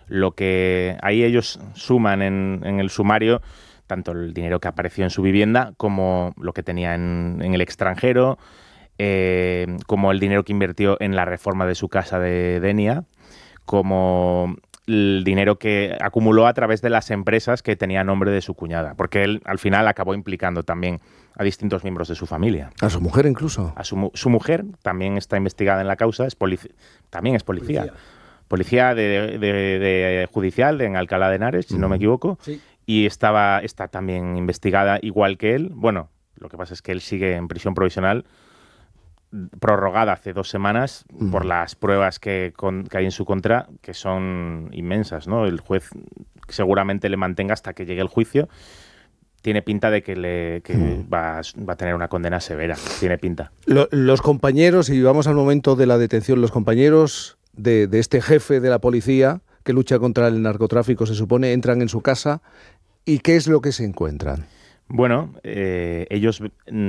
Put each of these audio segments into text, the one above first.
Lo que ahí ellos suman en el sumario, tanto el dinero que apareció en su vivienda como lo que tenía en el extranjero, como el dinero que invirtió en la reforma de su casa de Denia, como el dinero que acumuló a través de las empresas que tenía nombre de su cuñada, porque él al final acabó implicando también a distintos miembros de su familia. ¿A su mujer incluso? A su mujer también está investigada en la causa, también es policía. Policía de judicial en Alcalá de Henares, si no me equivoco, Sí. Y está también investigada igual que él. Bueno, lo que pasa es que él sigue en prisión provisional, prorrogada hace 2 semanas por las pruebas que hay en su contra, que son inmensas, ¿no? El juez seguramente le mantenga hasta que llegue el juicio. Tiene pinta de que va a tener una condena severa. Tiene pinta. Los compañeros, y vamos al momento de la detención, los compañeros de este jefe de la policía que lucha contra el narcotráfico, se supone, entran en su casa. ¿Y qué es lo que se encuentran? Bueno, ellos,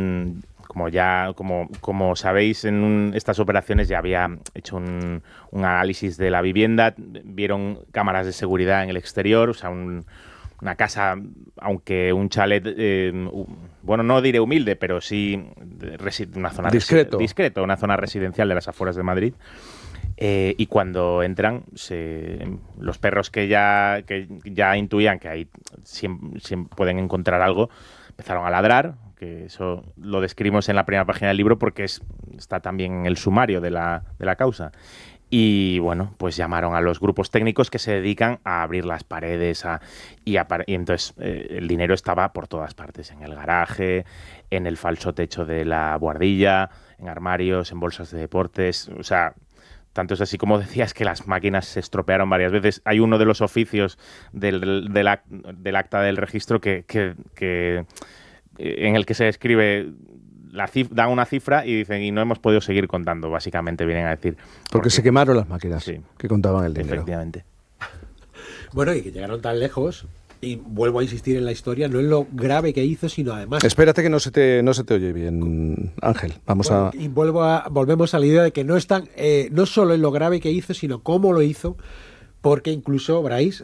como sabéis, en estas operaciones ya había hecho un análisis de la vivienda, vieron cámaras de seguridad en el exterior, o sea, una casa, aunque un chalet, bueno, no diré humilde, pero sí una zona discreto, una zona residencial de las afueras de Madrid. Y cuando entran, los perros que ya intuían que ahí siempre pueden encontrar algo, empezaron a ladrar, que eso lo describimos en la primera página del libro porque está también en el sumario de la causa. Y bueno, pues llamaron a los grupos técnicos que se dedican a abrir las paredes y entonces el dinero estaba por todas partes, en el garaje, en el falso techo de la buhardilla, en armarios, en bolsas de deportes, o sea, tanto es así, como decías, que las máquinas se estropearon varias veces. Hay uno de los oficios del acta del registro que en el que se describe, da una cifra y dicen, y no hemos podido seguir contando, básicamente vienen a decir. Porque se quemaron las máquinas, sí, que contaban el dinero. Efectivamente. Bueno, y que llegaron tan lejos, y vuelvo a insistir en la historia, no es lo grave que hizo, sino además... Espérate que no se te oye bien, Ángel. Y volvemos a la idea de que no no solo en lo grave que hizo, sino cómo lo hizo, porque incluso Brais,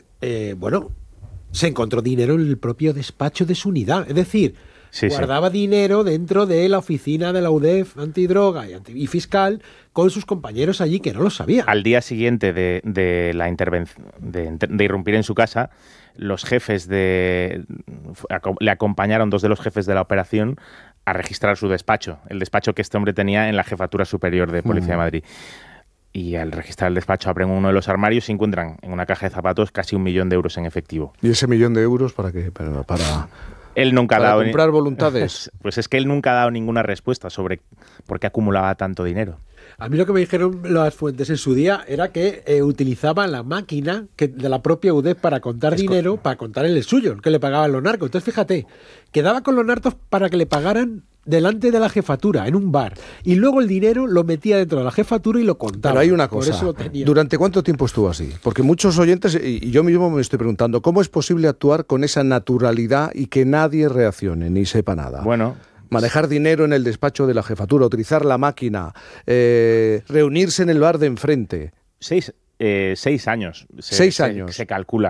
se encontró dinero en el propio despacho de su unidad. Es decir, guardaba dinero dentro de la oficina de la UDEF antidroga y fiscal con sus compañeros allí que no lo sabían. Al día siguiente de la intervención, de irrumpir en su casa, los jefes le acompañaron 2 de los jefes de la operación a registrar su despacho, el despacho que este hombre tenía en la Jefatura Superior de Policía de Madrid. Y al registrar el despacho abren uno de los armarios y encuentran en una caja de zapatos casi 1 millón de euros en efectivo. ¿Y ese 1 millón de euros para qué? Para él nunca ha dado comprar voluntades. Pues es que él nunca ha dado ninguna respuesta sobre por qué acumulaba tanto dinero. A mí lo que me dijeron las fuentes en su día era que utilizaba la máquina de la propia UDEF para contar dinero, para contar el suyo, que le pagaban los narcos. Entonces, fíjate, quedaba con los narcos para que le pagaran delante de la jefatura, en un bar. Y luego el dinero lo metía dentro de la jefatura y lo contaba. Pero hay una cosa, por eso lo tenía. ¿Durante cuánto tiempo estuvo así? Porque muchos oyentes, y yo mismo me estoy preguntando, ¿cómo es posible actuar con esa naturalidad y que nadie reaccione ni sepa nada? Bueno... Manejar dinero en el despacho de la jefatura, utilizar la máquina, reunirse en el bar de enfrente. 6 años. 6 años. Se calcula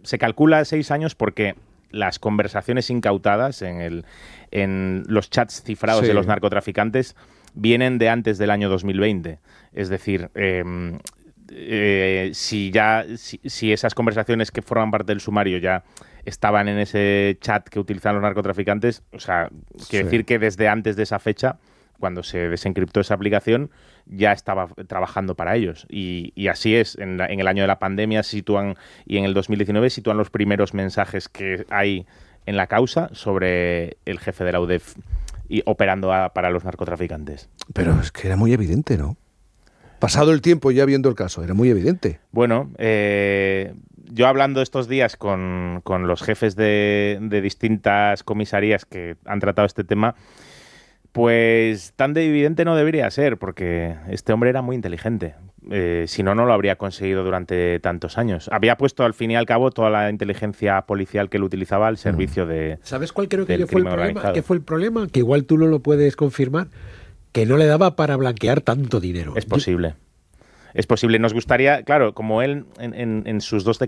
6 años porque las conversaciones incautadas en los chats cifrados de los narcotraficantes vienen de antes del año 2020. Es decir, si esas conversaciones que forman parte del sumario ya estaban en ese chat que utilizan los narcotraficantes, o sea, quiere decir que desde antes de esa fecha, cuando se desencriptó esa aplicación, ya estaba trabajando para ellos. Y así es, en el año de la pandemia y en el 2019 sitúan los primeros mensajes que hay en la causa sobre el jefe de la UDEF y operando para los narcotraficantes. Pero es que era muy evidente, ¿no? Pasado el tiempo ya viendo el caso, era muy evidente. Bueno, yo hablando estos días con los jefes de distintas comisarías que han tratado este tema, pues tan de evidente no debería ser, porque este hombre era muy inteligente. Si no, no lo habría conseguido durante tantos años. Había puesto al fin y al cabo toda la inteligencia policial que él utilizaba al servicio de... ¿Sabes cuál creo que fue el problema? ¿Qué fue el problema? Que igual tú no lo puedes confirmar, que no le daba para blanquear tanto dinero. Es posible. Es posible. Nos gustaría, claro, como él en sus 2